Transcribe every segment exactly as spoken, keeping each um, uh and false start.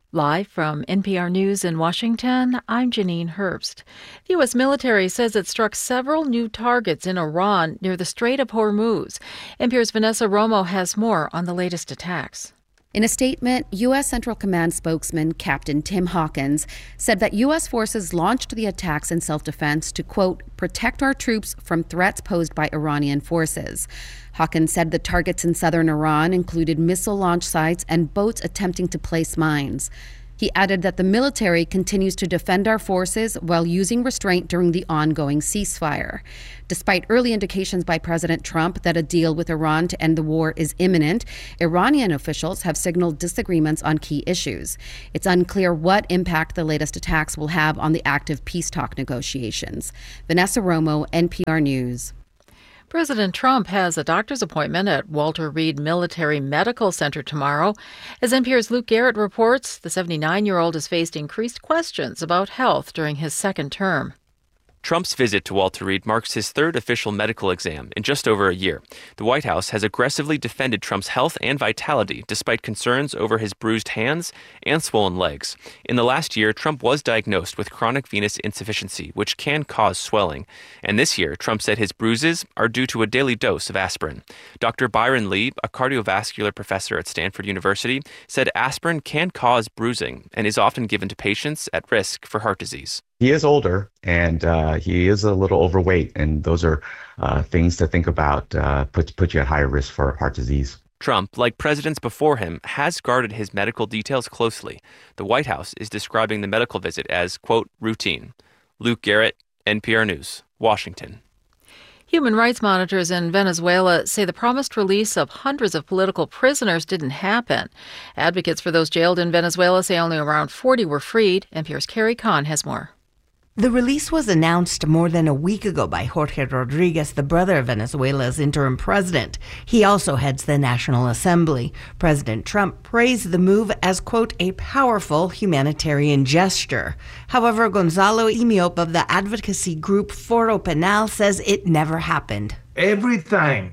Live from N P R News in Washington, I'm Janine Herbst. The U S military says it struck several new targets in Iran near the Strait of Hormuz. N P R's Vanessa Romo has more on the latest attacks. In a statement, U S. Central Command spokesman Captain Tim Hawkins said that U S forces launched the attacks in self-defense to, quote, protect our troops from threats posed by Iranian forces. Hawkins said the targets in southern Iran included missile launch sites and boats attempting to place mines. He added that the military continues to defend our forces while using restraint during the ongoing ceasefire. Despite early indications by President Trump that a deal with Iran to end the war is imminent, Iranian officials have signaled disagreements on key issues. It's unclear what impact the latest attacks will have on the active peace talk negotiations. Vanessa Romo, N P R News. President Trump has a doctor's appointment at Walter Reed Military Medical Center tomorrow. As N P R's Luke Garrett reports, the seventy-nine-year-old has faced increased questions about health during his second term. Trump's visit to Walter Reed marks his third official medical exam in just over a year. The White House has aggressively defended Trump's health and vitality despite concerns over his bruised hands and swollen legs. In the last year, Trump was diagnosed with chronic venous insufficiency, which can cause swelling. And this year, Trump said his bruises are due to a daily dose of aspirin. Doctor Byron Lee, a cardiovascular professor at Stanford University, said aspirin can cause bruising and is often given to patients at risk for heart disease. He is older, and uh, he is a little overweight, and those are uh, things to think about, uh, put, put you at higher risk for heart disease. Trump, like presidents before him, has guarded his medical details closely. The White House is describing the medical visit as, quote, routine. Luke Garrett, N P R News, Washington. Human rights monitors in Venezuela say the promised release of hundreds of political prisoners didn't happen. Advocates for those jailed in Venezuela say only around forty were freed. N P R's Carrie Kahn has more. The release was announced more than a week ago by Jorge Rodriguez, the brother of Venezuela's interim president. He also heads the National Assembly. President Trump praised the move as, quote, a powerful humanitarian gesture. However, Gonzalo Imiop of the advocacy group Foro Penal says it never happened. Every time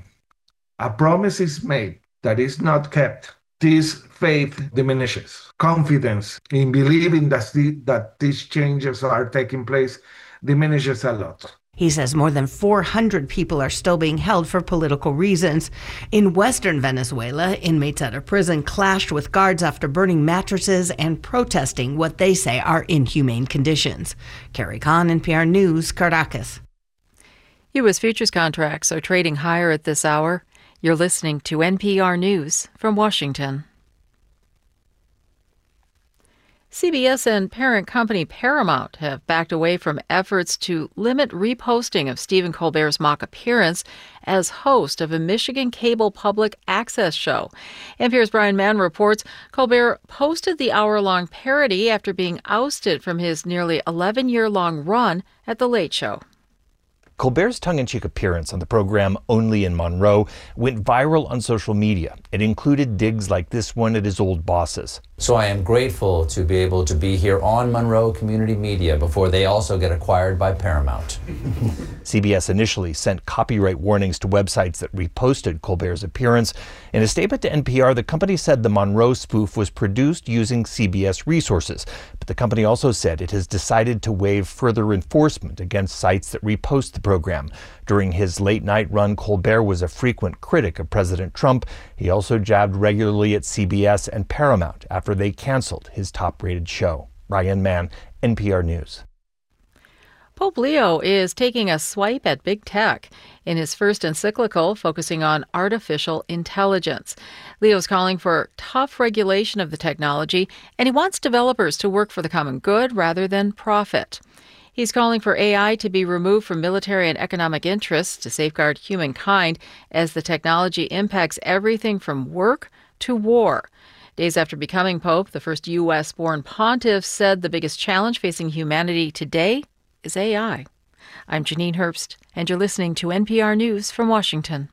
a promise is made that is not kept, this faith diminishes. Confidence in believing that, the, that these changes are taking place diminishes a lot. He says more than four hundred people are still being held for political reasons. In western Venezuela, inmates at a prison clashed with guards after burning mattresses and protesting what they say are inhumane conditions. Carrie Kahn, N P R News, Caracas. U S futures contracts are trading higher at this hour. You're listening to N P R News from Washington. C B S and parent company Paramount have backed away from efforts to limit reposting of Stephen Colbert's mock appearance as host of a Michigan cable public access show. N P R's Brian Mann reports Colbert posted the hour-long parody after being ousted from his nearly eleven-year-long run at The Late Show. Colbert's tongue-in-cheek appearance on the program Only in Monroe went viral on social media. It included digs like this one at his old bosses. So I am grateful to be able to be here on Monroe Community Media before they also get acquired by Paramount. C B S initially sent copyright warnings to websites that reposted Colbert's appearance. In a statement to N P R, the company said the Monroe spoof was produced using C B S resources. But the company also said it has decided to waive further enforcement against sites that repost the program. During his late-night run, Colbert was a frequent critic of President Trump. He also jabbed regularly at C B S and Paramount after they canceled his top-rated show. Ryan Mann, N P R News. Pope Leo is taking a swipe at big tech in his first encyclical focusing on artificial intelligence. Leo's calling for tough regulation of the technology, and he wants developers to work for the common good rather than profit. He's calling for A I to be removed from military and economic interests to safeguard humankind as the technology impacts everything from work to war. Days after becoming Pope, the first U S-born pontiff said the biggest challenge facing humanity today is A I. I'm Janine Herbst, and you're listening to N P R News from Washington.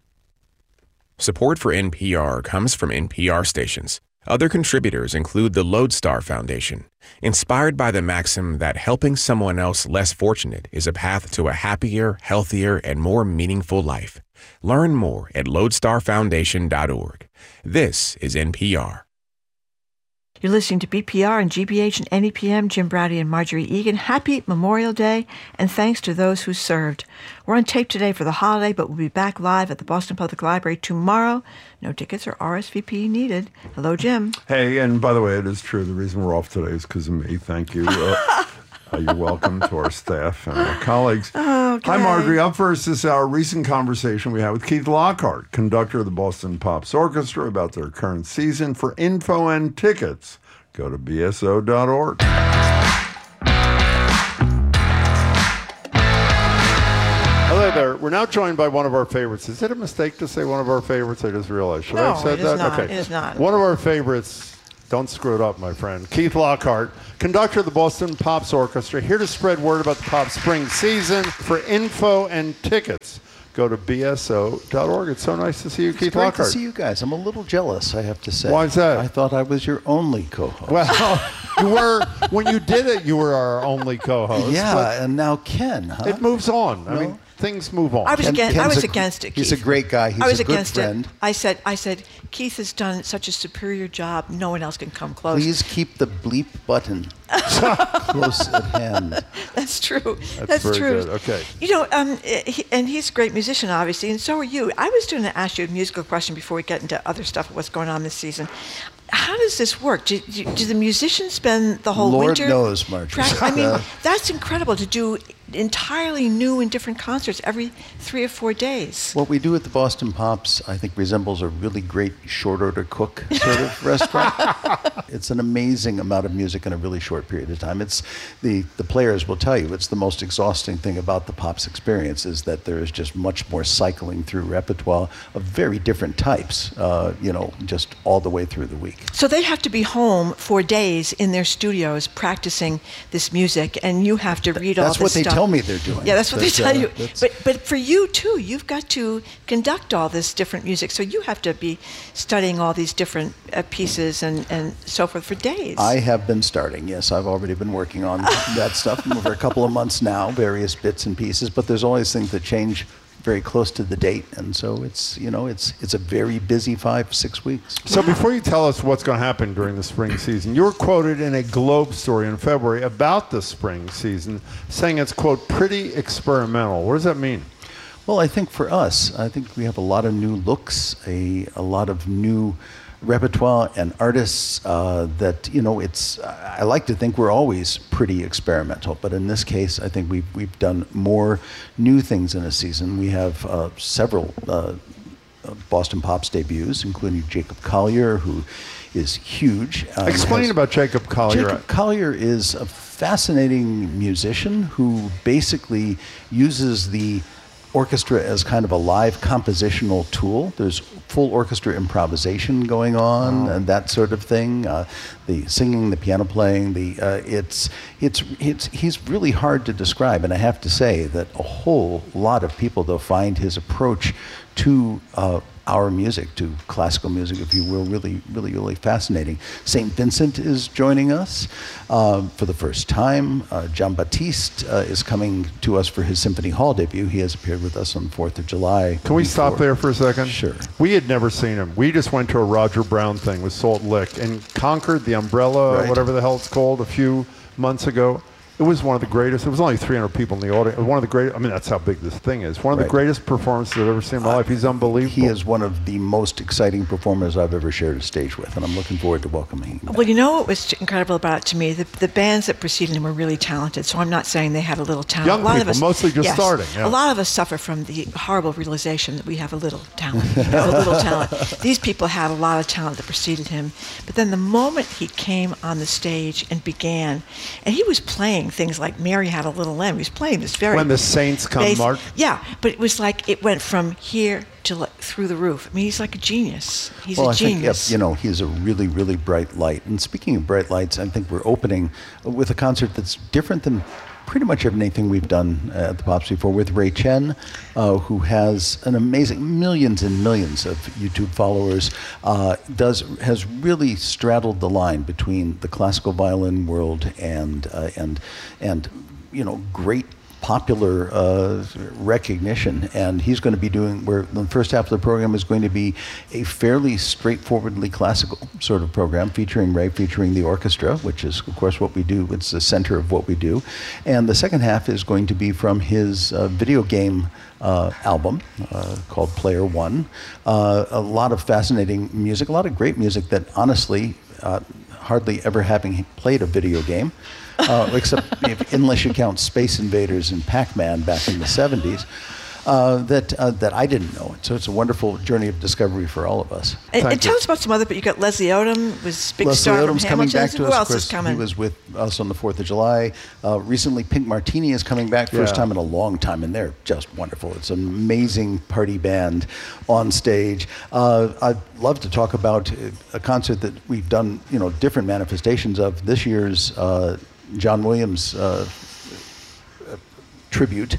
Support for N P R comes from N P R stations. Other contributors include the Lodestar Foundation, inspired by the maxim that helping someone else less fortunate is a path to a happier, healthier, and more meaningful life. Learn more at lodestar foundation dot org. This is N P R. You're listening to B P R and G B H and N E P M, Jim Braude and Marjorie Egan. Happy Memorial Day, and thanks to those who served. We're on tape today for the holiday, but we'll be back live at the Boston Public Library tomorrow. No tickets or R S V P needed. Hello, Jim. Hey, and by the way, it is true. The reason we're off today is because of me. Thank you. Uh, uh, you're welcome to our staff and our colleagues. Okay. Hi, Marjorie. Up first is our recent conversation we had with Keith Lockhart, conductor of the Boston Pops Orchestra, about their current season. For info and tickets, go to b s o dot org. Hello there. We're now joined by one of our favorites. Is it a mistake to say one of our favorites? I just realized. Should no, I have said it is that? not. Okay. It is not. One of our favorites. Don't screw it up, my friend. Keith Lockhart, conductor of the Boston Pops Orchestra, here to spread word about the Pop Spring season. For info and tickets, go to b s o dot org. It's so nice to see you, it's Keith great Lockhart. to see you guys. I'm a little jealous, I have to say. Why is that? I thought I was your only co-host. Well, you were, when you did it, you were our only co-host. Yeah, and now Ken, huh? It moves on. I No? mean, things move on. I was, Ken- against, I Ken's was a- against it, Keith. He's a great guy. He's I was a good against friend. it. I said, I said, Keith has done such a superior job. No one else can come close. Please keep the bleep button close at hand. That's true. That's That's, very true. good. Okay. You know, um, he, and he's a great musician, obviously, and so are you. I was going to ask you a musical question before we get into other stuff, what's going on this season. How does this work? Do, do, do the musicians spend the whole Lord winter? knows, Marjorie. prac- I mean, Uh, that's incredible to do entirely new and different concerts every three or four days. What we do at the Boston Pops, I think, resembles a really great short-order cook sort of restaurant. It's an amazing amount of music in a really short period of time. It's the, the players will tell you it's the most exhausting thing about the Pops experience is that there is just much more cycling through repertoire of very different types, uh, you know, just all the way through the week. So they have to be home for days in their studios practicing this music, and you have to read all this That's what they stuff. tell me they're doing. Yeah, that's what But, they tell uh, you. that's- But but for you too, you've got to conduct all this different music. So you have to be studying all these different uh, pieces and, and so forth for days. I have been starting, yes. I've already been working on that stuff for a couple of months now, various bits and pieces, but there's always things that change very close to the date, and so it's, you know, it's it's a very busy five, six weeks. So before you tell us what's going to happen during the spring season, you were quoted in a Globe story in February about the spring season, saying it's, quote, pretty experimental. What does that mean? Well, I think for us, I think we have a lot of new looks, a, a lot of new repertoire and artists uh, that, you know, it's, I like to think we're always pretty experimental, but in this case, I think we've, we've done more new things in a season. We have uh, several uh, Boston Pops debuts, including Jacob Collier, who is huge. Um, Explain has- about Jacob Collier. Jacob Collier is a fascinating musician who basically uses the orchestra as kind of a live compositional tool. There's full orchestra improvisation going on and that sort of thing. Uh, the singing, the piano playing, the uh, it's it's it's he's really hard to describe. And I have to say that a whole lot of people though find his approach to uh, our music, to classical music, if you will, really, really, really fascinating. Saint Vincent is joining us um, for the first time. Uh, John Baptiste uh, is coming to us for his Symphony Hall debut. He has appeared with us on the fourth of July. Can we stop there for a second? Sure. We had never seen him. We just went to a Roger Brown thing with Salt Lick and conquered the Umbrella, Right. whatever the hell it's called, a few months ago. It was one of the greatest. It was only three hundred people in the audience. One of the great. I mean, that's how big this thing is. One of Right. the greatest performances I've ever seen in my life. He's unbelievable. He is one of the most exciting performers I've ever shared a stage with, and I'm looking forward to welcoming him. Well, you know what was incredible about it to me? The, the bands that preceded him were really talented, so I'm not saying they had a little talent. Young a lot people, of us, mostly just yes, starting, yeah. A lot of us suffer from the horrible realization that we have a little talent. You know, a little talent. These people had a lot of talent that preceded him, but then the moment he came on the stage and began, and he was playing things like Mary Had a Little Lamb. He was playing this very When the Saints Come, basic- Mark. Yeah, but it was like it went from here to like, through the roof. I mean, he's like a genius. He's well, a I think, genius. yep, you know, he's a really, really bright light. And speaking of bright lights, I think we're opening with a concert that's different than pretty much anything we've done at the Pops before, with Ray Chen, uh, who has an amazing millions and millions of YouTube followers, uh, does has really straddled the line between the classical violin world and uh, and and you know great popular uh, recognition, and he's going to be doing, where the first half of the program is going to be a fairly straightforwardly classical sort of program featuring Ray, featuring the orchestra, which is of course what we do. It's the center of what we do. And the second half is going to be from his uh, video game uh, album uh, called Player One. Uh, a lot of fascinating music, a lot of great music that honestly, uh, hardly ever having played a video game, uh, except if, unless you count Space Invaders and Pac-Man back in the seventies, uh, that uh, that I didn't know. So it's a wonderful journey of discovery for all of us. And, and tell us about some other, but you got Leslie Odom, was big Leslie star Odom's from coming Hamilton. back to Who us. else Of is course, coming? he was with us on the fourth of July. Uh, recently, Pink Martini is coming back, first Yeah. time in a long time, and they're just wonderful. It's an amazing party band on stage. Uh, I'd love to talk about a concert that we've done, you know, different manifestations of. This year's uh, John Williams uh, tribute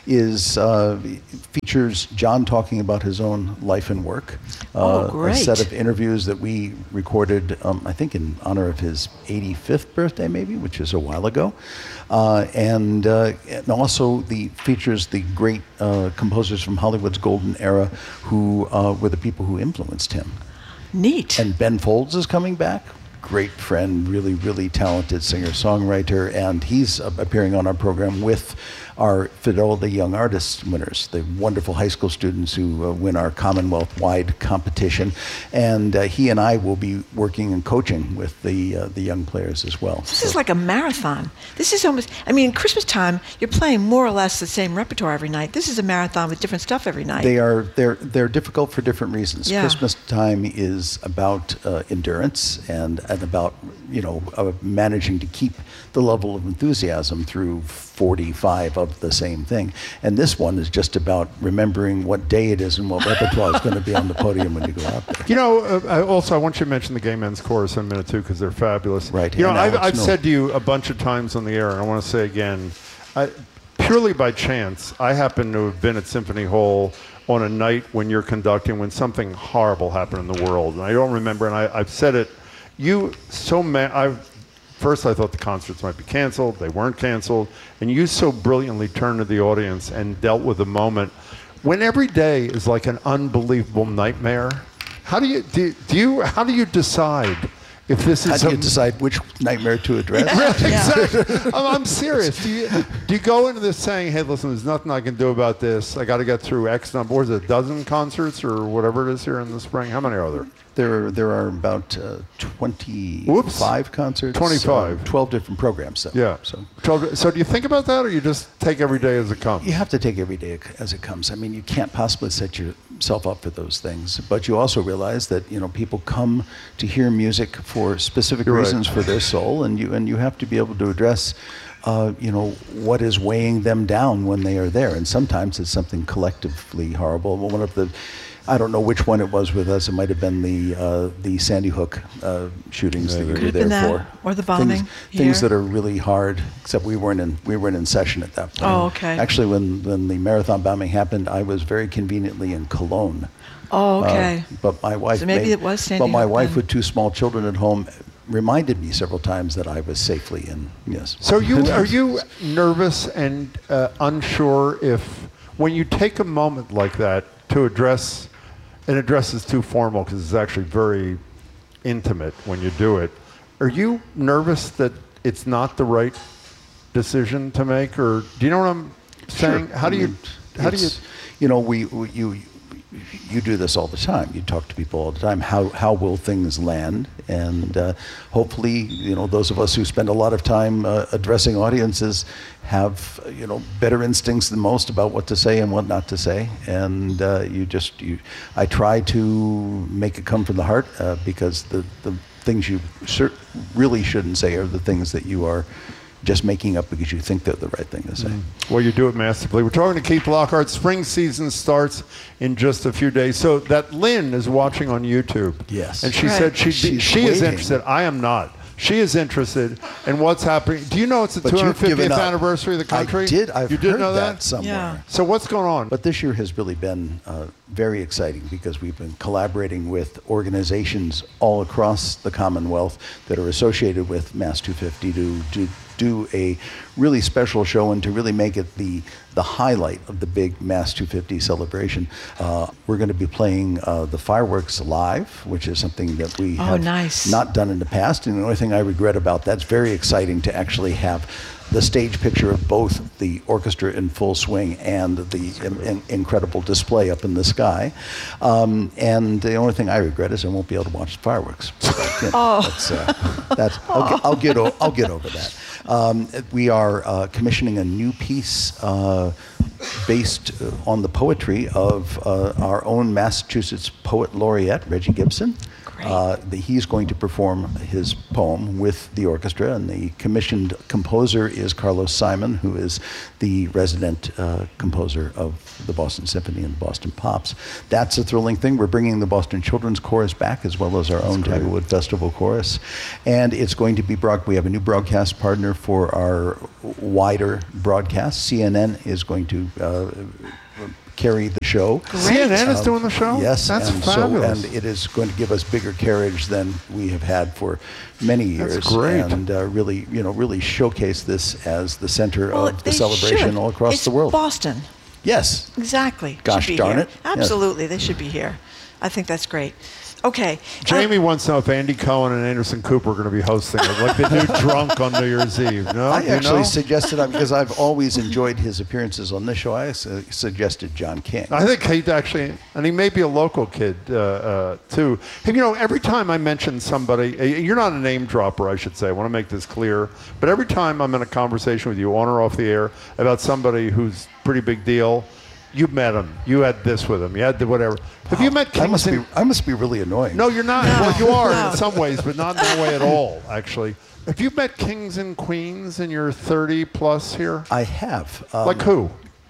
is uh, features John talking about his own life and work. Oh, Uh, great. A set of interviews that we recorded, um, I think in honor of his eighty-fifth birthday maybe, which is a while ago. Uh, and, uh, and also the features the great uh, composers from Hollywood's golden era who uh, were the people who influenced him. Neat. And Ben Folds is coming back. Great friend, really, really talented singer-songwriter, and he's uh, appearing on our program with our Fidelity Young Artists winners, the wonderful high school students who uh, win our Commonwealth-wide competition. And uh, he and I will be working and coaching with the uh, the young players as well. This is like a marathon. This is almost, I mean, Christmas time, you're playing more or less the same repertoire every night. This is a marathon with different stuff every night. They are they're they're difficult for different reasons. Yeah. Christmas time is about uh, endurance and and about you know uh, managing to keep the level of enthusiasm through forty-five of the same thing. And this one is just about remembering what day it is and what repertoire is going to be on the podium when you go out there. You know, uh, I also, I want you to mention the Gay Men's Chorus in a minute, too, because they're fabulous. Right. You know, and I've, Alex I've Miller. said to you a bunch of times on the air, and I want to say again, I, purely by chance, I happen to have been at Symphony Hall on a night when you're conducting, when something horrible happened in the world. And I don't remember, and I, I've said it, you so ma- I've First, I thought the concerts might be canceled. They weren't canceled. And you so brilliantly turned to the audience and dealt with the moment. When every day is like an unbelievable nightmare, how do you, do, do you, how do you decide if this is How do you a- decide which nightmare to address? Exactly. I'm, I'm serious. Do you, do you go into this saying, hey, listen, there's nothing I can do about this. I got to get through X number, what is it, a dozen concerts or whatever it is here in the spring? How many are there? There, there are about uh, twenty-five Whoops. concerts. twenty-five. Uh, twelve different programs. So, Yeah. So So, so do you think about that, or you just take every day as it comes? you have to take every day as it comes. I mean, you can't possibly set yourself up for those things. But you also realize that you know people come to hear music for specific You're right. reasons for their soul, and you and you have to be able to address. Uh, you know, what is weighing them down when they are there. And sometimes it's something collectively horrible. One of the, I don't know which one it was with us. It might have been the uh, the Sandy Hook uh, shootings that you Could were have there been that, for. or the bombing Things, here. things that are really hard, except we weren't in, we weren't in session at that point. Oh, okay. Actually, when, when the marathon bombing happened, I was very conveniently in Cologne. Oh, okay. Uh, but my wife, So maybe made- it was Sandy But my Hook wife then. with two small children at home reminded me several times that I was safely in, yes. So you are you nervous and uh, unsure if when you take a moment like that to address, and address is too formal because it's actually very intimate when you do it. Are you nervous that it's not the right decision to make, or do you know what I'm saying? Sure. How do I you? mean, How do you? it's- You know, we, we you you do this all the time. You talk to people all the time. How how will things land? And uh, hopefully, you know, those of us who spend a lot of time uh, addressing audiences have uh, you know better instincts than most about what to say and what not to say. And uh, you just you, I try to make it come from the heart uh, because the the things you cer- really shouldn't say are the things that you are just making up because you think they're the right thing to say. Well, you do it masterfully. We're talking to Keith Lockhart. Spring season starts in just a few days. So that Lynn is watching on YouTube. Yes. And she Right. said she She's she is waiting. interested. I am not. She is interested in what's happening. Do you know it's the But you've given two hundred fiftieth up. anniversary of the country? I did. I've you did heard know that, that? somewhere. Yeah. So what's going on? But this year has really been uh, very exciting because we've been collaborating with organizations all across the Commonwealth that are associated with Mass two fifty to, to do a really special show and to really make it the the highlight of the big Mass two fifty celebration. Uh, we're going to be playing uh, the fireworks live, which is something that we Oh, have nice. not done in the past. And the only thing I regret about that's very exciting to actually have the stage picture of both the orchestra in full swing and the in, in, incredible display up in the sky. Um, and the only thing I regret is I won't be able to watch the fireworks. But, you know, Oh. that's, uh, that's, I'll, get, I'll, get o- I'll get over that. Um, we are uh, commissioning a new piece uh, based uh, on the poetry of uh, our own Massachusetts poet laureate, Reggie Gibson. Uh, the, he's going to perform his poem with the orchestra, and the commissioned composer is Carlos Simon, who is the resident uh, composer of the Boston Symphony and the Boston Pops. That's a thrilling thing. We're bringing the Boston Children's Chorus back, as well as our own Taggerwood Festival Chorus, and it's going to be broad. We have a new broadcast partner for our wider broadcast. C N N is going to Uh, carry the show. C N N is Um, doing the show? Yes, That's and fabulous. So, and it is going to give us bigger carriage than we have had for many years. That's great. And uh, really, you know, really showcase this as the center Well, of the they celebration should. all across It's the world. Boston. Yes. Exactly. Gosh Should be darn here. it. Yeah. Absolutely, they should be here. I think that's great. Okay. Jamie wants to know if Andy Cohen and Anderson Cooper are going to be hosting it, like they do Drunk on New Year's Eve. No, I Do you actually know? suggested, because I've always enjoyed his appearances on this show, I su- suggested John King. I think he actually, and he may be a local kid uh, uh, too. Hey, you know, every time I mention somebody, uh, you're not a name dropper, I should say. I want to make this clear. But every time I'm in a conversation with you, on or off the air, about somebody who's pretty big deal, you met him. You had this with him. You had the whatever. Have you met I must Kingston? be, I must be really annoying. No, you're not. No, Well, you are no. in some ways, but not in that way at all, actually. Have you met kings and queens in your thirty plus here? I have. Um, Like who?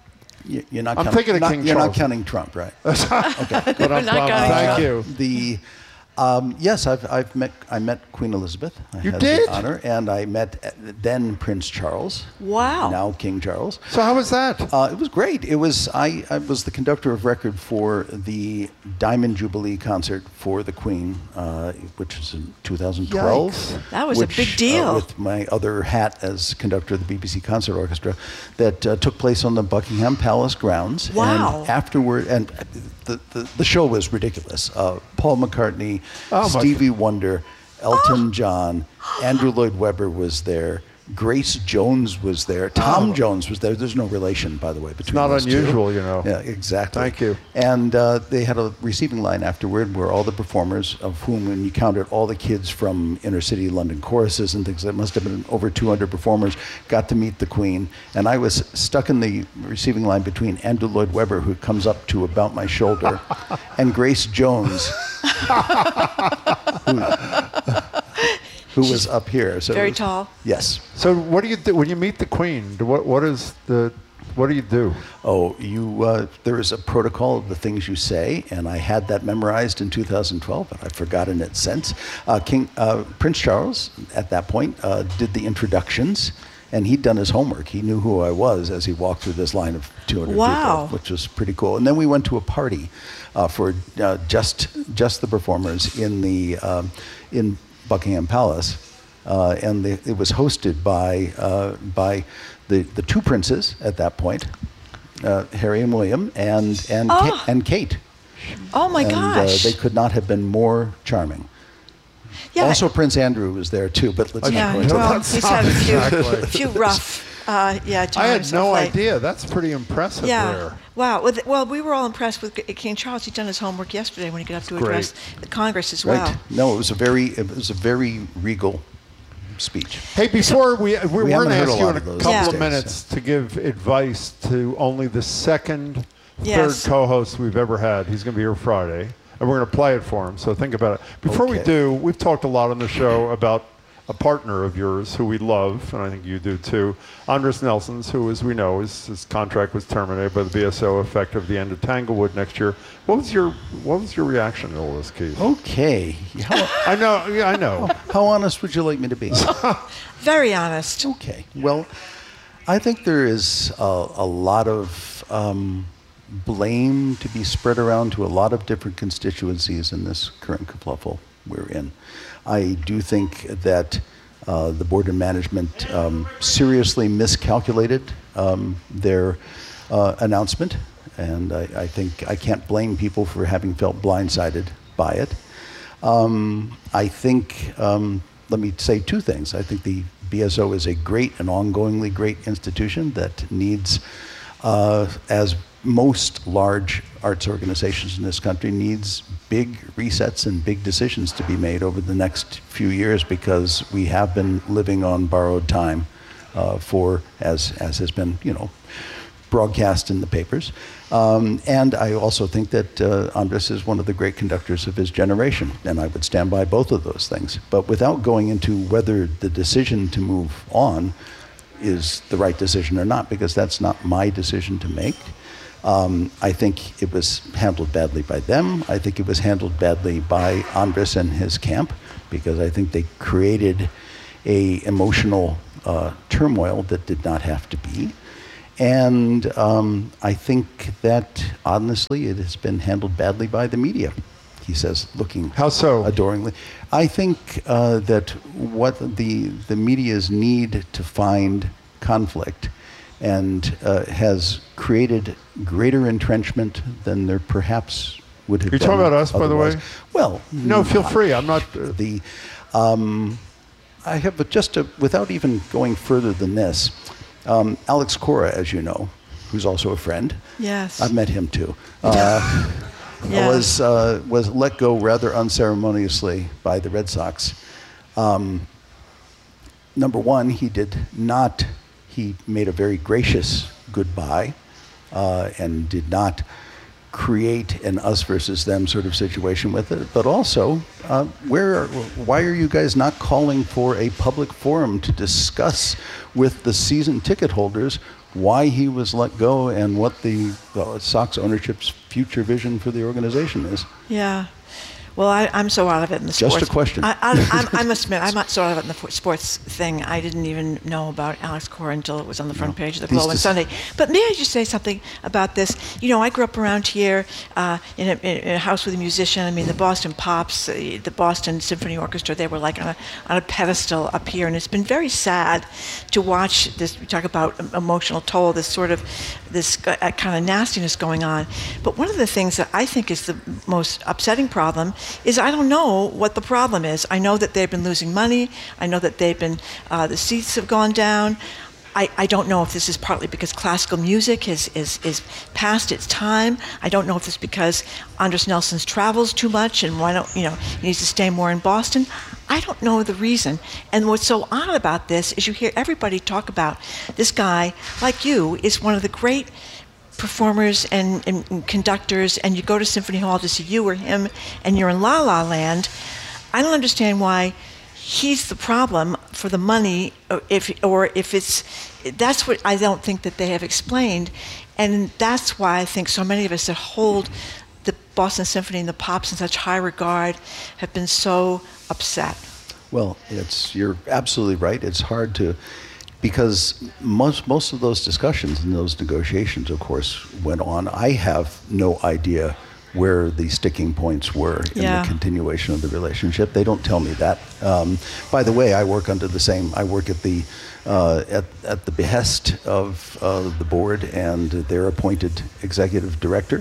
y- You're not I'm counting, thinking of not- King You're Charles. not counting Trump, right? But I'm, not I'm- going thank to. you. The um, yes, I've I've met I met Queen Elizabeth. I You had did? the honor, and I met uh, then Prince Charles. Wow. Now King Charles. So how was that? Uh, it was great. It was I, I was the conductor of record for the Diamond Jubilee concert for the Queen, uh, which was in two thousand twelve. Yikes. That was a which, big deal. Uh, with my other hat as conductor of the B B C Concert Orchestra, that uh, took place on the Buckingham Palace grounds. Wow. And afterward, and the, the, the show was ridiculous. Uh, Paul McCartney, Oh, my Stevie Wonder, Elton John, Andrew Lloyd Webber was there. Grace Jones was there. Tom Oh. Jones was there. There's no relation, by the way, between not those two. unusual, you know. Yeah, exactly. Thank you. And uh, they had a receiving line afterward where all the performers, of whom, when you counted all the kids from inner city London choruses and things, that must have been over two hundred performers, got to meet the Queen. And I was stuck in the receiving line between Andrew Lloyd Webber, who comes up to about my shoulder, and Grace Jones, who, who was up here. So it Very was- tall. Yes. So what do you do when you meet the Queen? Do- What what is the what do you do? Oh, you. Uh, there is a protocol of the things you say, and I had that memorized in two thousand twelve, but I've forgotten it since. Uh, King uh, Prince Charles, at that point, uh, did the introductions, and he'd done his homework. He knew who I was as he walked through this line of two hundred Wow. people, which was pretty cool. And then we went to a party uh, for uh, just just the performers in the um, in Buckingham Palace. Uh, and the, it was hosted by uh, by the, the two princes at that point, uh, Harry and William, and and Oh. Ka- and Kate. Oh my and, gosh. Uh, they could not have been more charming. Yeah. Also, Prince Andrew was there too, but let's yeah, not go into well, that. he's had a few, Exactly. a few rough, uh, yeah, times I had of no late. idea. That's pretty impressive Yeah. there. Wow. Well, th- well, we were all impressed with K- King Charles. He'd done his homework yesterday when he got up to Great. address the Congress as Right? well. No, it was a very it was a very regal speech. Hey, before we we, We we're going haven't to heard a ask you lot in a of those couple these of days, minutes to give advice to only the second, Yes. third co-host we've ever had. He's going to be here Friday, and we're going to play it for him. So think about it. Before we Okay. do, we've talked a lot on the show about a partner of yours who we love, and I think you do too, Andres Nelson's, who, as we know, his, his contract was terminated by the B S O effective the end of Tanglewood next year. What was your What was your reaction to all this, Keith? Okay, how, I know, yeah, I know. how honest would you like me to be? Very honest. Okay. Well, I think there is a, a lot of um, blame to be spread around to a lot of different constituencies in this current kerfuffle we're in. I do think that Uh, the board and management um, seriously miscalculated um, their uh, announcement, and I, I think I can't blame people for having felt blindsided by it. Um, I think, um, let me say two things. I think the B S O is a great and ongoingly great institution that needs, uh, as most large arts organizations in this country, needs big resets and big decisions to be made over the next few years, because we have been living on borrowed time uh, for, as, as has been, you know, broadcast in the papers. Um, and I also think that uh, Andres is one of the great conductors of his generation, and I would stand by both of those things. But without going into whether the decision to move on is the right decision or not, because that's not my decision to make. Um, I think it was handled badly by them. I think it was handled badly by Andres and his camp, because I think they created a emotional uh, turmoil that did not have to be. And um, I think that, honestly, it has been handled badly by the media, he says, looking How so? adoringly. I think uh, that what the, the media's need to find conflict and uh, has created greater entrenchment than there perhaps would have You're been. You're talking about us, otherwise. by the way? Well, no, feel not. free. I'm not. Uh... The, um, I have just a, without even going further than this, um, Alex Cora, as you know, who's also a friend. Yes. I've met him too. Uh, yes. Was uh, was let go rather unceremoniously by the Red Sox. Um, number one, he did not. He made a very gracious goodbye uh, and did not create an us versus them sort of situation with it. But also, uh, where, are, why are you guys not calling for a public forum to discuss with the season ticket holders why he was let go and what the, the Sox ownership's future vision for the organization is? Yeah. Well, I, I'm so out of it in the sports. Just a question. I, I, I must admit, I'm not so out of it in the sports thing. I didn't even know about Alex Cora until it was on the front no. page of the Globe on Sunday. But may I just say something about this? You know, I grew up around here uh, in, a, in a house with a musician. I mean, the Boston Pops, uh, the Boston Symphony Orchestra, they were like on a, on a pedestal up here. And it's been very sad to watch this, we talk about emotional toll, this sort of, this uh, kind of nastiness going on. But one of the things that I think is the most upsetting problem is I don't know what the problem is. I know that they've been losing money. I know that they've been, uh, the seats have gone down. I, I don't know if this is partly because classical music is, is, is past its time. I don't know if it's because Andres Nelson's travels too much and why don't, you know, he needs to stay more in Boston. I don't know the reason. And what's so odd about this is you hear everybody talk about this guy, like you, is one of the great performers and, and, and conductors, and you go to Symphony Hall to see you or him, and you're in La La Land. I don't understand why he's the problem for the money, or if or if it's, that's what I don't think that they have explained, and that's why I think so many of us that hold the Boston Symphony and the Pops in such high regard have been so upset. Well, it's you're absolutely right. It's hard to. Because most most of those discussions and those negotiations, of course, went on. I have no idea where the sticking points were in yeah. the continuation of the relationship. They don't tell me that. Um, by the way, I work under the same. I work at the uh, at at the behest of uh, the board and their appointed executive director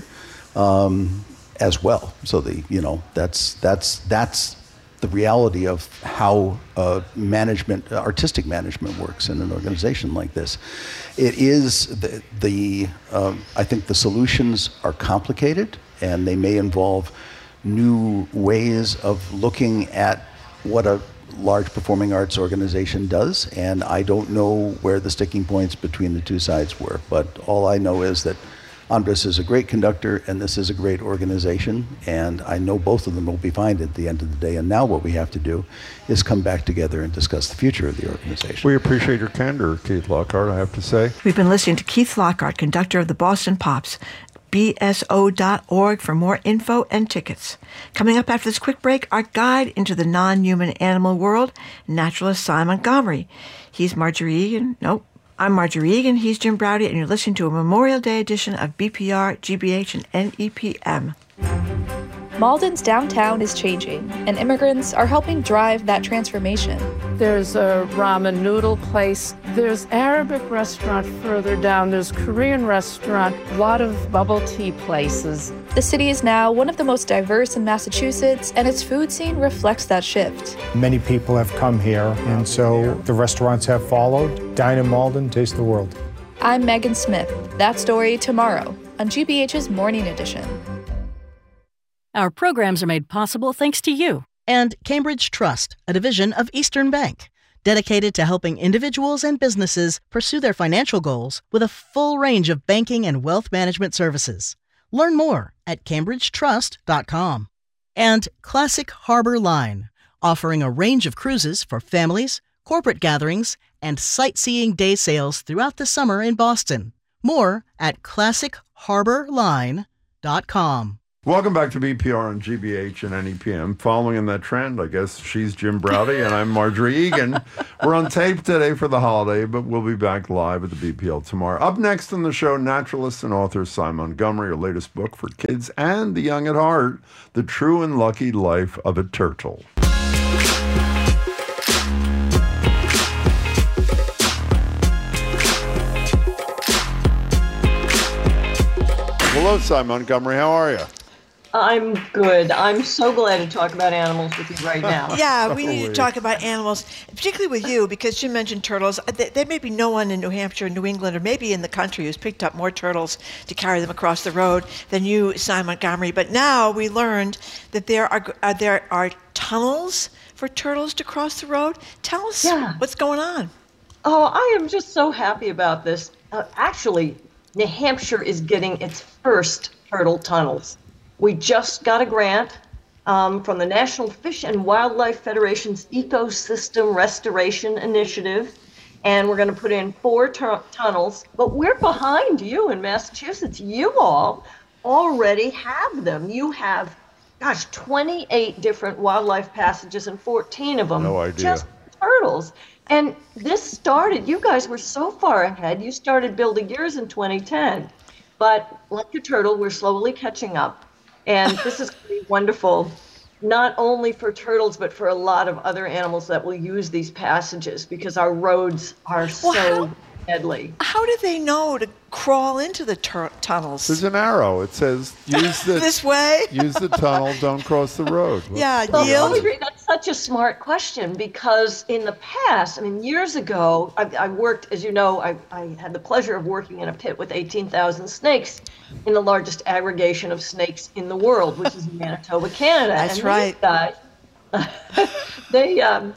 um, as well. So the you know that's that's that's. the reality of how uh, management, artistic management works in an organization like this. It is the, the um, I think the solutions are complicated and they may involve new ways of looking at what a large performing arts organization does, and I don't know where the sticking points between the two sides were, but all I know is that Andres is a great conductor, and this is a great organization, and I know both of them will be fine at the end of the day. And now what we have to do is come back together and discuss the future of the organization. We appreciate your candor, Keith Lockhart, I have to say. We've been listening to Keith Lockhart, conductor of the Boston Pops. B S O dot org for more info and tickets. Coming up after this quick break, our guide into the non-human animal world, naturalist Cy Montgomery. He's Marjorie Egan. Nope. I'm Marjorie Egan, he's Jim Braude, and you're listening to a Memorial Day edition of B P R, G B H, and N E P M. Malden's downtown is changing, and immigrants are helping drive that transformation. There's a ramen noodle place. There's Arabic restaurant further down. There's Korean restaurant. A lot of bubble tea places. The city is now one of the most diverse in Massachusetts, and its food scene reflects that shift. Many people have come here, and so the restaurants have followed. Dine in Malden, taste the world. I'm Megan Smith. That story tomorrow on G B H's Morning Edition. Our programs are made possible thanks to you. And Cambridge Trust, a division of Eastern Bank, dedicated to helping individuals and businesses pursue their financial goals with a full range of banking and wealth management services. Learn more at cambridge trust dot com. And Classic Harbor Line, offering a range of cruises for families, corporate gatherings, and sightseeing day sails throughout the summer in Boston. More at classic harbor line dot com. Welcome back to B P R on G B H and N E P M. Following in that trend, I guess she's Jim Browdy and I'm Marjorie Egan. We're on tape today for the holiday, but we'll be back live at the B P L tomorrow. Up next on the show, naturalist and author Sy Montgomery, her latest book for kids and the young at heart, The True and Lucky Life of a Turtle. Hello, Sy Montgomery. How are you? I'm good. I'm so glad to talk about animals with you right now. Yeah, we need to talk about animals, particularly with you, because you mentioned turtles. There may be no one in New Hampshire, New England, or maybe in the country who's picked up more turtles to carry them across the road than you, Sy Montgomery. But now we learned that there are uh, there are tunnels for turtles to cross the road. Tell us yeah. what's going on. Oh, I am just so happy about this. Uh, actually, New Hampshire is getting its first turtle tunnels. We just got a grant um, from the National Fish and Wildlife Federation's Ecosystem Restoration Initiative, and we're going to put in four tu- tunnels. But we're behind you in Massachusetts. You all already have them. You have, gosh, twenty-eight different wildlife passages and fourteen of them no idea. just turtles. And this started, you guys were so far ahead, you started building yours in twenty ten. But like a turtle, we're slowly catching up. And this is going to be wonderful, not only for turtles, but for a lot of other animals that will use these passages because our roads are Well, so how- deadly. How do they know to crawl into the tur- tunnels? There's an arrow. It says, use the, This way? use the tunnel, don't cross the road. Yeah, Well, yield. Audrey, that's such a smart question because in the past, I mean, years ago, I, I worked, as you know, I, I had the pleasure of working in a pit with eighteen thousand snakes in the largest aggregation of snakes in the world, which is in Manitoba, Canada. That's and right. These guys, they, um,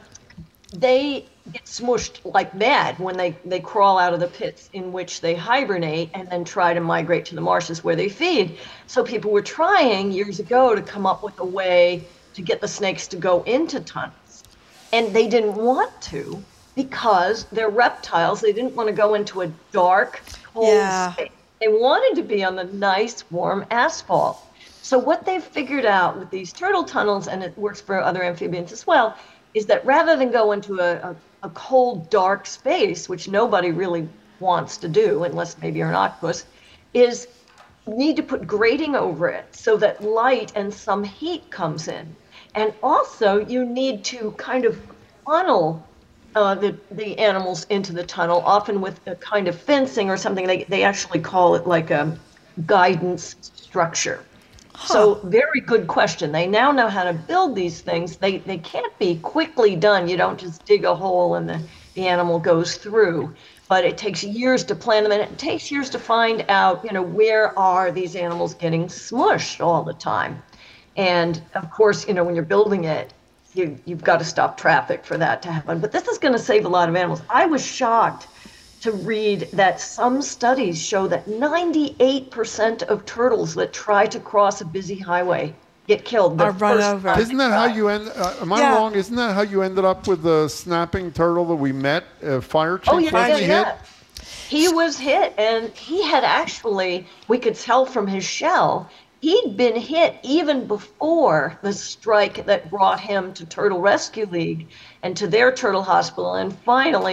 they get smushed like mad when they, they crawl out of the pits in which they hibernate and then try to migrate to the marshes where they feed. So people were trying years ago to come up with a way to get the snakes to go into tunnels. And they didn't want to because they're reptiles. They didn't want to go into a dark, cold Yeah. space. They wanted to be on the nice, warm asphalt. So what they've figured out with these turtle tunnels, and it works for other amphibians as well, is that rather than go into a, a, a cold, dark space, which nobody really wants to do, unless maybe you're an octopus, is you need to put grating over it so that light and some heat comes in. And also you need to kind of funnel uh, the, the animals into the tunnel, often with a kind of fencing or something. They, they actually call it like a guidance structure. So very good question. They now know how to build these things. They they can't be quickly done. You don't just dig a hole and the, the animal goes through. But it takes years to plan them, and it takes years to find out, you know, where are these animals getting smushed all the time. And of course, you know, when you're building it, you, you've got to stop traffic for that to happen. But this is going to save a lot of animals. I was shocked to read that some studies show that ninety-eight percent of turtles that try to cross a busy highway get killed. the Are run first over. time. Isn't that how you end? Uh, am I Yeah. wrong? Isn't that how you ended up with the snapping turtle that we met? Uh, fire chief Oh, yeah, wasn't yeah, he hit? yeah. He was hit, and he had actually, we could tell from his shell, he'd been hit even before the strike that brought him to Turtle Rescue League and to their turtle hospital. And finally,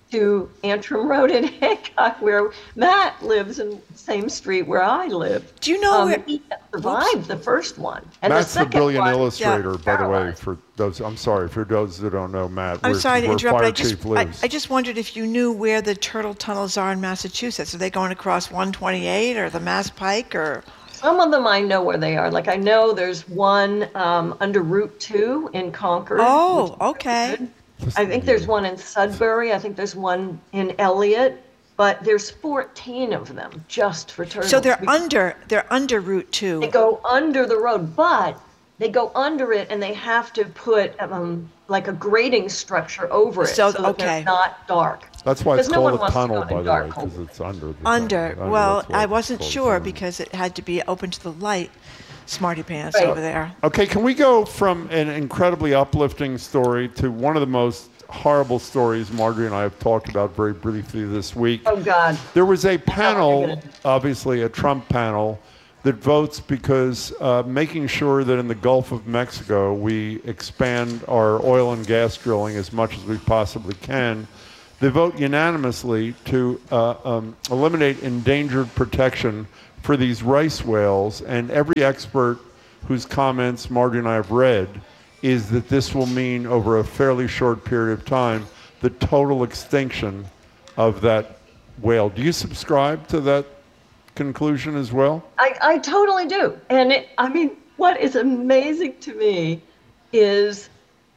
to Antrim Road in Hancock, where Matt lives in the same street where I live. Do you know um, where he survived Oops. the first one? And Matt's the, the brilliant one, illustrator, yeah, by the way. For those, I'm sorry for those that don't know Matt. I'm where, sorry to where interrupt. Fire But I just, Chief I, lives. I just wondered if you knew where the turtle tunnels are in Massachusetts. Are they going across one twenty-eight or the Mass Pike or? Some of them I know where they are. Like I know there's one um, under Route two in Concord. Oh, okay. I think there's one in Sudbury. I think there's one in Elliott. But there's fourteen of them just for turtles. So they're under they're under Route two. They go under the road, but they go under it and they have to put um, like a grading structure over it So, so, that okay. they're not dark. That's why it's no called one a wants to tunnel, go in by the way, dark because it's under. The Under. tunnel. Well, That's why I it's wasn't called a sure tunnel. because it had to be open to the light. Smarty pants Right. over there. Okay, can we go from an incredibly uplifting story to one of the most horrible stories Marjorie and I have talked about very briefly this week? Oh, God. There was a panel, obviously a Trump panel, that votes because uh, making sure that in the Gulf of Mexico we expand our oil and gas drilling as much as we possibly can. They vote unanimously to uh, um, eliminate endangered protection for these rice whales, and every expert whose comments Marty and I have read is that this will mean over a fairly short period of time the total extinction of that whale. Do you subscribe to that conclusion as well? I, I totally do. And it, I mean, what is amazing to me is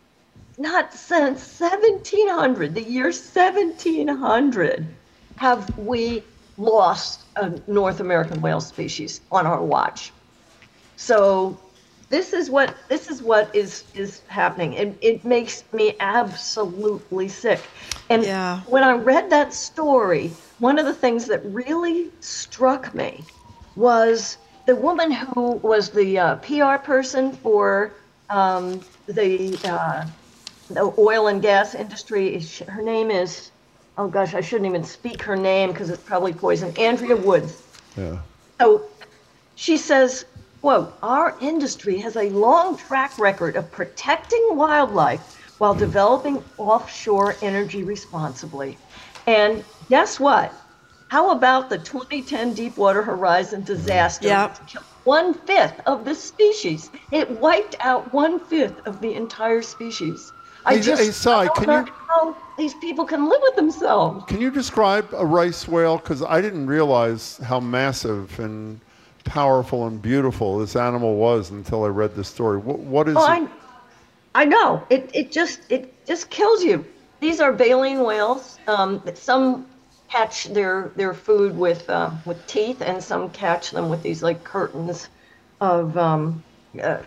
not since seventeen hundred, the year seventeen hundred, have we lost a North American whale species on our watch. So this is what this is what is is happening. It it makes me absolutely sick. And yeah. when I read that story, one of the things that really struck me was the woman who was the uh, P R person for um, the, uh, the oil and gas industry. Her name is, oh gosh, I shouldn't even speak her name because it's probably poison. Andrea Woods. Yeah. So she says, quote, our industry has a long track record of protecting wildlife while developing offshore energy responsibly. And guess what? How about the twenty ten Deepwater Horizon disaster? Yep. Which killed one-fifth of the species. It wiped out one-fifth of the entire species. I Hey, just hey, Sai, I don't can know you- how these people can live with themselves. Can you describe a rice whale? Because I didn't realize how massive and powerful and beautiful this animal was until I read this story. What, what is Oh, it? I, I know. It it just it just kills you. These are baleen whales. Um, some catch their their food with uh, with teeth, and some catch them with these like curtains of um, uh,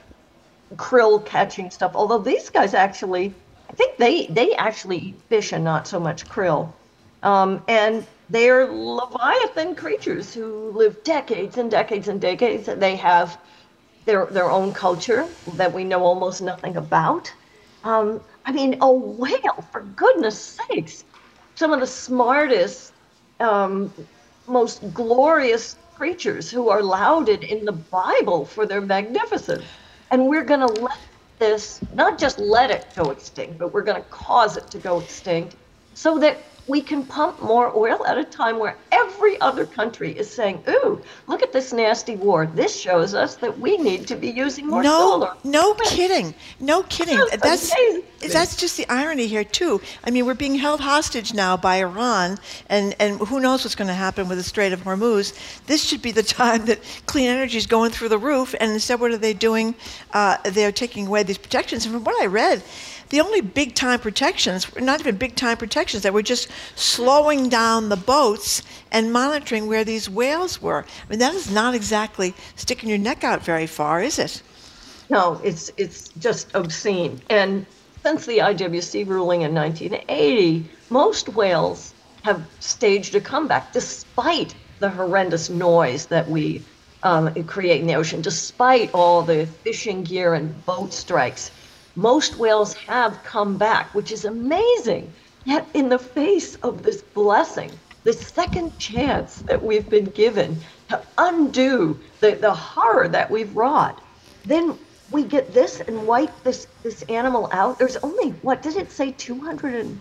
krill catching stuff. Although these guys actually, I think they they actually eat fish and not so much krill. Um, and they're leviathan creatures who live decades and decades and decades. They have their their own culture that we know almost nothing about. Um, I mean, a whale, for goodness sakes, some of the smartest, um, most glorious creatures who are lauded in the Bible for their magnificence. And we're going to let this, not just let it go extinct, but we're going to cause it to go extinct so that we can pump more oil at a time where every other country is saying, ooh, look at this nasty war. This shows us that we need to be using more no, solar. No kidding. No kidding. That's That's that's just the irony here, too. I mean, we're being held hostage now by Iran, and, and who knows what's going to happen with the Strait of Hormuz. This should be the time that clean energy is going through the roof, and instead what are they doing? Uh, they're taking away these protections. And from what I read, the only big-time protections, not even big-time protections, that were just slowing down the boats and monitoring where these whales were. I mean, that is not exactly sticking your neck out very far, is it? No, it's it's just obscene. And since the I W C ruling in nineteen eighty, most whales have staged a comeback despite the horrendous noise that we um, create in the ocean, despite all the fishing gear and boat strikes. Most whales have come back, which is amazing. Yet in the face of this blessing, the second chance that we've been given to undo the, the horror that we've wrought, then we get this and wipe this, this animal out. There's only, what did it say, two hundred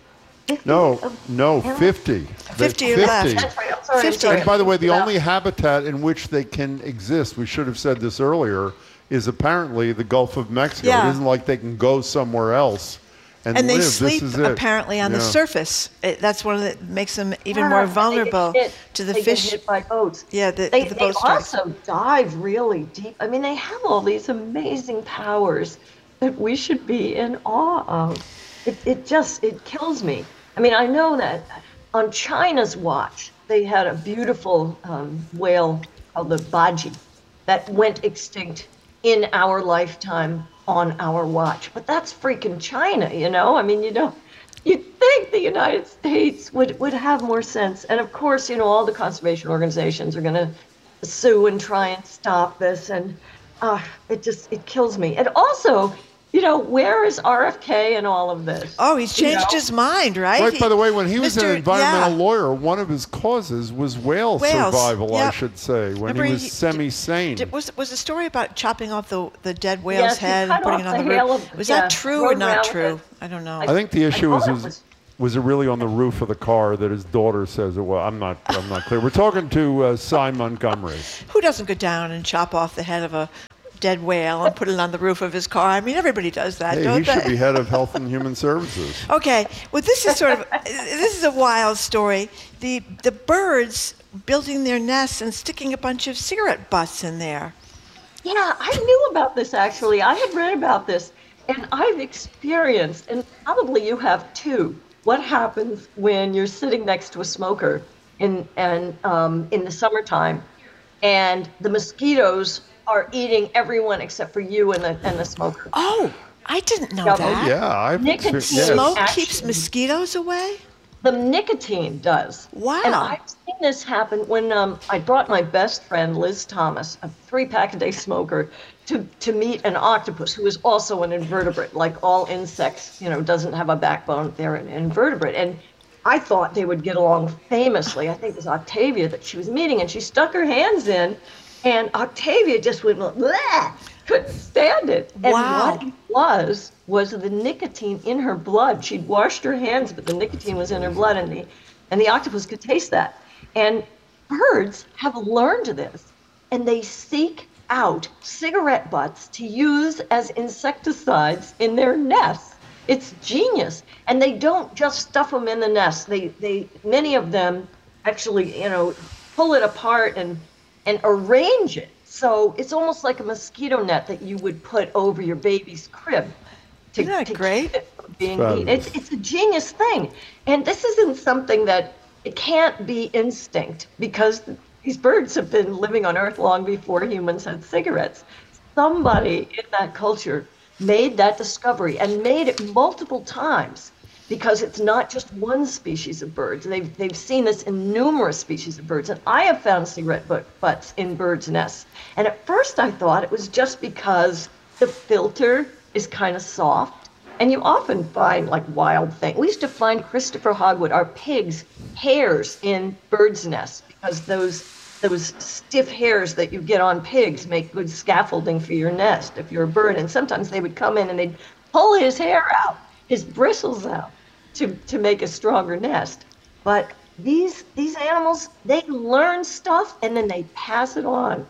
No, no, fifty. fifty are left. That's right. I'm sorry. fifty. I'm sorry. And by the way, the About- only habitat in which they can exist, we should have said this earlier, is apparently the Gulf of Mexico. Yeah. It isn't like they can go somewhere else and, And they live. sleep This is it. apparently on the Yeah. surface. It, that's one of the makes them even Yeah, more and they get vulnerable hit- to the they fish. Get hit by boats. Yeah, the, They, the they boat strikes. also dive really deep. I mean, they have all these amazing powers that we should be in awe of. It, it just, it kills me. I mean, I know that on China's watch, they had a beautiful um, whale called the Baji that went extinct in our lifetime on our watch. But that's freaking China, you know? I mean, you know, you'd think the United States would, would have more sense. And of course, you know, all the conservation organizations are going to sue and try and stop this. And uh, it just, it kills me. And also, you know, where is R F K in all of this? Oh, he's You changed know? his mind, right? Right, He- by the way, when he was Mister an environmental yeah. lawyer, one of his causes was whale Whales, survival, I yep. should say, when Remember he was he- semi-sane. Did, was was the story about chopping off the the dead whale's Yes, he head cut and putting it off on the the roof? hail of- Was yeah, that true or rode not around true? with I don't know. I think the issue I was, thought it was was- was it really on the roof of the car that his daughter says it was? I'm not I'm not clear. We're talking to uh, Cy Montgomery. Who doesn't go down and chop off the head of a dead whale and put it on the roof of his car? I mean, everybody does that, Hey, don't he should they? be head of Health and Human Services. Okay, well, this is sort of this is a wild story. The the birds building their nests and sticking a bunch of cigarette butts in there. Yeah, I knew about this actually. I had read about this, and I've experienced, and probably you have too, what happens when you're sitting next to a smoker in and um, in the summertime, and the mosquitoes are eating everyone except for you and the and the smoker. Oh, I didn't know Yeah. that. Oh, yeah, I've Nicotine experienced- yes. Smoke actually- keeps mosquitoes away? The nicotine does. Wow. And I've seen this happen when um, I brought my best friend, Liz Thomas, a three-pack-a-day smoker, to, to meet an octopus who is also an invertebrate. Like all insects, you know, doesn't have a backbone. They're an invertebrate. And I thought they would get along famously. I think it was Octavia that she was meeting, and she stuck her hands in, and Octavia just went, bleh, couldn't stand it. And Wow. what it was, was the nicotine in her blood. She'd washed her hands, but the nicotine was in her blood, and the, and the octopus could taste that. And birds have learned this, and they seek out cigarette butts to use as insecticides in their nests. It's genius. And they don't just stuff them in the nest. They, they, many of them actually, you know, pull it apart and, and arrange it. So it's almost like a mosquito net that you would put over your baby's crib to, Isn't that to great? keep it from being Fabulous. eaten. It's, it's a genius thing. And this isn't something that it can't be instinct, because these birds have been living on Earth long before humans had cigarettes. Somebody in that culture made that discovery and made it multiple times, because it's not just one species of birds. They've, they've seen this in numerous species of birds. And I have found cigarette butt, butts in birds' nests. And at first I thought it was just because the filter is kind of soft. And you often find like wild things. We used to find Christopher Hogwood, our pigs, hairs in birds' nests, because those those stiff hairs that you get on pigs make good scaffolding for your nest if you're a bird. And sometimes they would come in and they'd pull his hair out, his bristles out, to, to make a stronger nest. But these these animals, they learn stuff and then they pass it on.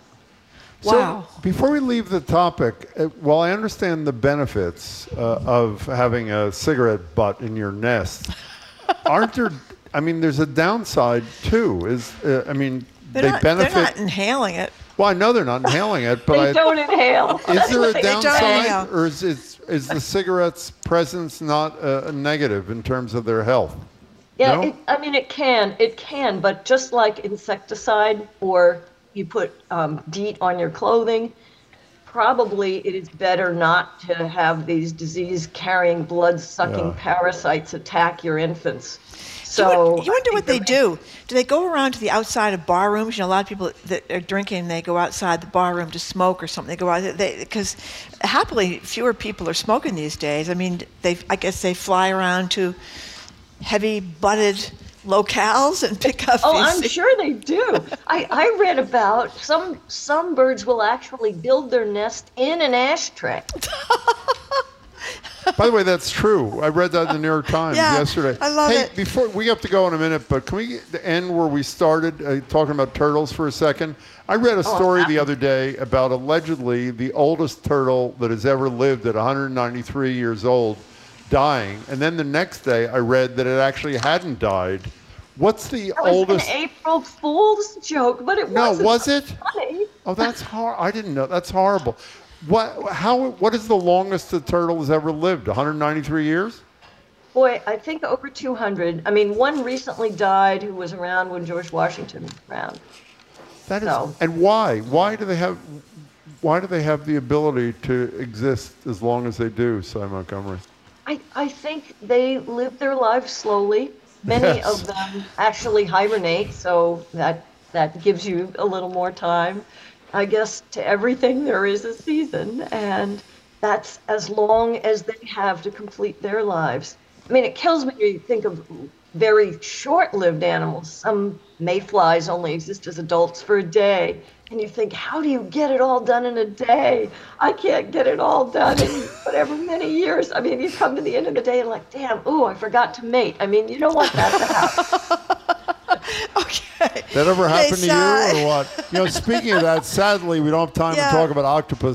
Wow. So before we leave the topic, uh, while I understand the benefits uh, of having a cigarette butt in your nest, aren't there? I mean, there's a downside too. Is uh, I mean, They're, they not, benefit. they're not inhaling it. Well, I know they're not inhaling it, but They I, don't inhale. is there a They don't downside, inhale. or is is, is the cigarette's presence not a, a negative in terms of their health? Yeah, No? it, I mean, it can, it can, but just like insecticide, or you put um, DEET on your clothing, probably it is better not to have these disease-carrying, blood-sucking Yeah. parasites attack your infants. You won- So you wonder what they do. Do they go around to the outside of bar rooms? You know, a lot of people that are drinking, they go outside the bar room to smoke or something. They go out because happily fewer people are smoking these days. I mean, they I guess they fly around to heavy-butted locales and pick up. Oh, these I'm sure they do. I, I read about some some birds will actually build their nest in an ashtray. By the way, that's true. I read that in the New York Times Yeah, yesterday. I love hey, it. before we have to go in a minute, but can we end where we started, uh, talking about turtles for a second? I read a story the other day about allegedly the oldest turtle that has ever lived at one hundred ninety-three years old dying, and then the next day I read that it actually hadn't died. What's the That was oldest? an April Fool's joke, but it No, wasn't was it? funny. Oh, that's hor- I didn't know. That's horrible. What? How? What is the longest the turtle has ever lived? one hundred ninety-three years? Boy, I think over two hundred. I mean, one recently died who was around when George Washington was around. That is. So. And why? Why do they have? Why do they have the ability to exist as long as they do, Cy Montgomery? I, I think they live their lives slowly. Many Yes. of them actually hibernate, so that that gives you a little more time. I guess to everything there is a season, and that's as long as they have to complete their lives. I mean, it kills me when you think of very short-lived animals. Some mayflies only exist as adults for a day, and you think, how do you get it all done in a day? I can't get it all done in whatever many years. I mean, you come to the end of the day and like, damn, ooh, I forgot to mate. I mean, you don't want that to happen. Okay. That ever happened Hey, to Cy. you or what? You know, speaking of that, sadly, we don't have time Yeah. to talk about octopus